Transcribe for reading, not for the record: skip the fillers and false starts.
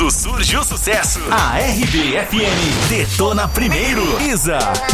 Quando surge o sucesso, a RBFM detona primeiro. Isa.